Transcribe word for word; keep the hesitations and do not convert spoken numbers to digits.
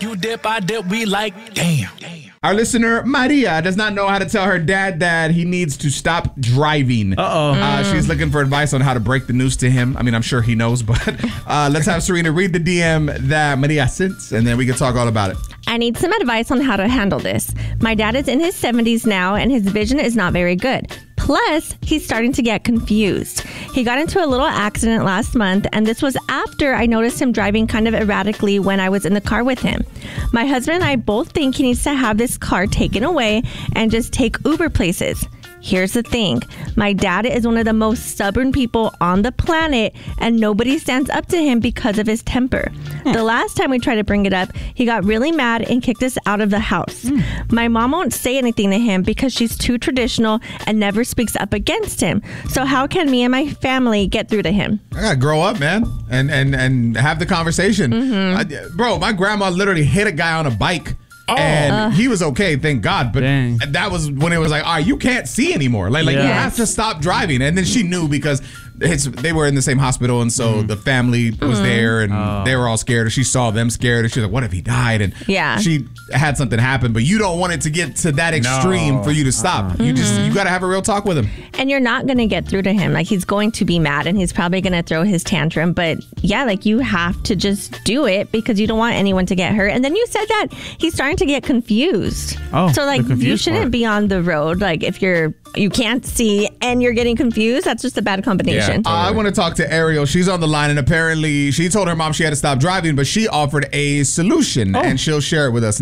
You dip, I dip, we like, damn. Our listener, Maria, does not know how to tell her dad that he needs to stop driving. Uh-oh. Uh, she's looking for advice on how to break the news to him. I mean, I'm sure he knows, but uh, let's have Serena read the D M that Maria sent, and then we can talk all about it. I need some advice on how to handle this. My dad is in his seventies now, and his vision is not very good. Plus, he's starting to get confused. He got into a little accident last month, and this was after I noticed him driving kind of erratically when I was in the car with him. My husband and I both think he needs to have this car taken away and just take Uber places. Here's the thing. My dad is one of the most stubborn people on the planet, and nobody stands up to him because of his temper. Hmm. The last time we tried to bring it up, he got really mad and kicked us out of the house. Hmm. My mom won't say anything to him because she's too traditional and never speaks up against him. So how can me and my family get through to him? I gotta grow up, man, and and and have the conversation. Mm-hmm. I, bro, my grandma literally hit a guy on a bike. Oh. And uh, he was okay, thank God. But dang. That was when it was like, all right, you can't see anymore. Like, like yes. you have to stop driving. And then she knew because it's, they were in the same hospital. And so mm. the family was mm. there and oh. they were all scared. She saw them scared. And she was like, what if he died? And yeah. she had something happen. But you don't want it to get to that extreme no. for you to stop. Uh-uh. You mm-hmm. just, you got to have a real talk with him. And you're not going to get through to him. Like, he's going to be mad and he's probably going to throw his tantrum. But yeah, like, you have to just do it because you don't want anyone to get hurt. And then you said that he's starting to get confused. Oh, so like you shouldn't part. be on the road. Like if you're you can't see and you're getting confused, that's just a bad combination. Yeah. Uh, I want to talk to Ariel. She's on the line, and apparently she told her mom she had to stop driving, but she offered a solution, oh. and she'll share it with us.